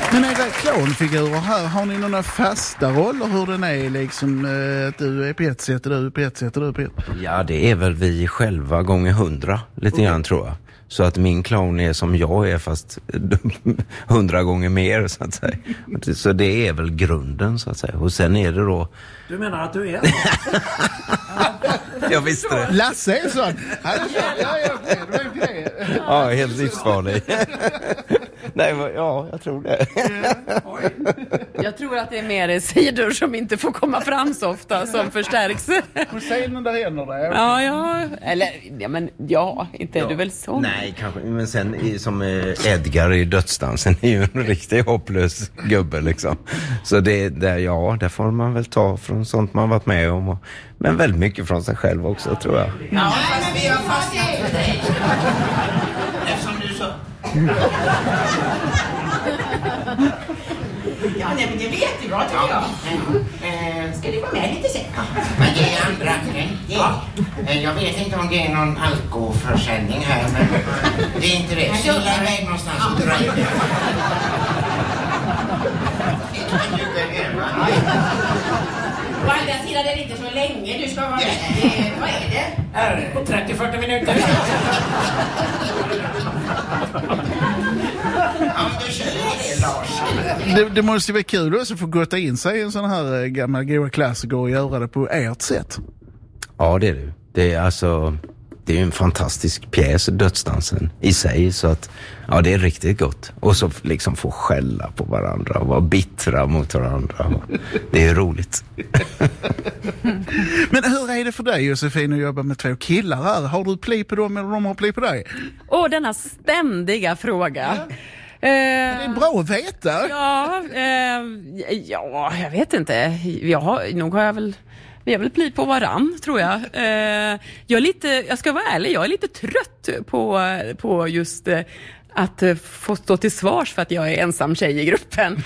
Men era clownfigurer här, har ni några fasta roller hur den är liksom att du är på ett sätt och du är på ett sätt och du är på ett? Ja, det är väl vi själva gånger 100 lite grann tror jag. Så att min clown är som jag är fast 100 gånger mer så att säga. Så det är väl grunden så att säga. Och sen är det då... Du menar att du är? Jag visste det. Lasse är sån. Ja, helt livsfarlig. Nej, ja, jag tror det. Jag tror att det är mer sidor som inte får komma fram så ofta som förstärks. Hur ser ni där händer det? Ja. Eller, inte är du väl så? Nej, kanske. Men sen som Edgar i Dödsdansen är ju en riktigt hopplös gubbe liksom. Så där får man väl ta från sånt man varit med om. Men väldigt mycket från sig själv också, tror jag. Ja, fast vi har fastnat för dig. Eftersom du så... Ja, nej, men det blir jättebra tycker jag. Ska du vara med lite sen? Men det är andra akten. Ja. Jag vet inte om det är någon alkoholförsäljning här, men det är inte det. Kila iväg någonstans och dra in det. På andra sidan är det inte så länge du ska vara med. Vad är det? På 30-40 minuter. Ja, men du känner det, Lars. Det måste ju vara kul också att få gotta in sig i en sån här gammal goa klassiker och göra det på ert sätt. Ja, det är det. Det är en fantastisk pjäs, Dödsdansen i sig, så att ja, det är riktigt gott. Och så liksom få skälla på varandra och vara bittra mot varandra. Det är roligt. Men hur är det för dig, Josefin, att jobba med två killar här? Har du pli på dem eller de har pli på dig? Denna ständiga fråga. Det är bra att veta. Ja, jag vet inte. Vi har väl pli på varann, tror jag. Jag ska vara ärlig, jag är lite trött på just att få stå till svars för att jag är ensam tjej i gruppen.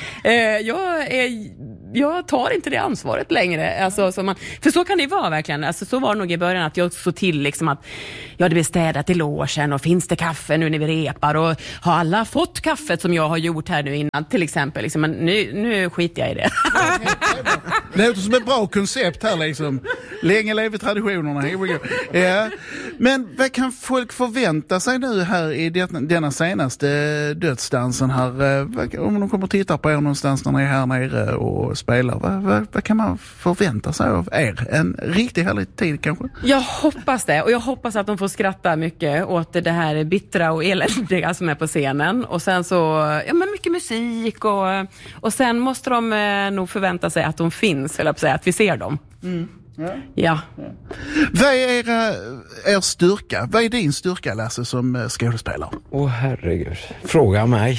Jag tar inte det ansvaret längre. Alltså, för så kan det vara verkligen. Alltså, så var det nog i början att jag såg till liksom att det blir städat i logen och finns det kaffe nu när vi repar och har alla fått kaffet som jag har gjort här nu innan till exempel. Liksom, men nu skiter jag i det. Det låter som ett bra koncept här liksom. Länge lever traditionerna. Here we go. Ja. Men vad kan folk förvänta sig nu här i denna senaste dödsdansen här? Om de kommer att titta på er någonstans när ni är här nere och spelar. Vad kan man förvänta sig av er? En riktigt härlig tid kanske? Jag hoppas det. Och jag hoppas att de får skratta mycket åt det här bittra och eländiga som är på scenen. Och sen så, men mycket musik och sen måste de nog förvänta sig att de finns, eller att vi ser dem. Mm. Ja. Vad är er styrka? Vad är din styrka, Lasse, som skådespelare? Herregud. Fråga mig.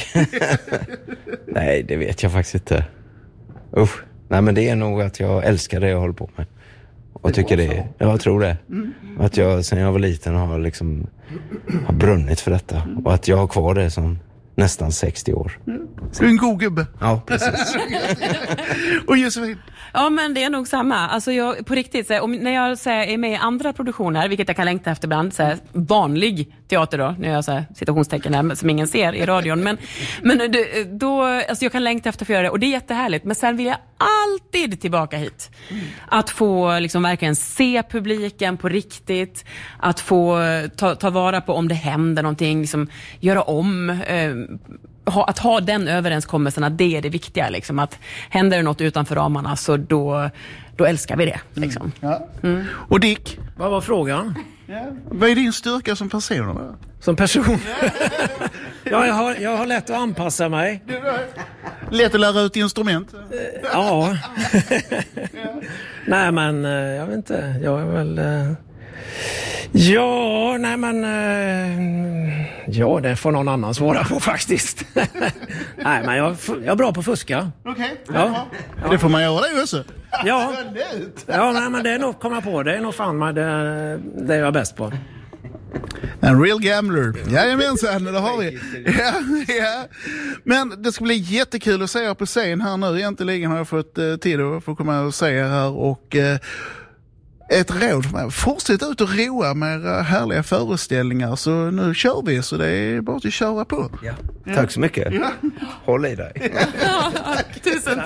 Nej, det vet jag faktiskt inte. Usch. Nej, men det är nog att jag älskar det jag håller på med. Och tycker det. Jag tror det. Att jag sen jag var liten har brunnit för detta. Och att jag har kvar det som nästan 60 år. Du är en god gubbe. Ja, precis. Och Josefin? Ja, men det är nog samma. Alltså jag, på riktigt, när jag är med i andra produktioner, vilket jag kan längta efter ibland, vanlig teater då, när jag citationstecken här, som ingen ser i radion, men då, alltså jag kan längta efter att få göra det, och det är jättehärligt, men sen vill jag alltid tillbaka hit. Att få liksom verkligen se publiken på riktigt, att få ta vara på om det händer någonting, liksom göra om, att ha den överenskommelsen att det är det viktiga, liksom, att händer det något utanför ramarna så då älskar vi det liksom. Och Dick? Vad var frågan? Vad är din styrka som person? Som person? Ja, jag har lätt att anpassa mig. Lätt att lära ut instrument? Ja. Nej, men jag vet inte. Jag är väl... Ja, nej men... Ja, det får någon annan svara på faktiskt. Nej, men jag är bra på att fuska. Okej. Ja. Det får man göra det också. Ja. Nej, men det är nog komma på. Det är nog fan det jag är bäst på. En real gambler. Jajamensan, det har vi. Ja. Men det ska bli jättekul att se er på scen här nu. Egentligen har jag fått tid att få komma och se er här. Och ett råd för mig. Fortsätt ut och roa med era härliga föreställningar, så nu kör vi, så det är bara att köra på. Ja. Tack så mycket. Håll i dig. Tusen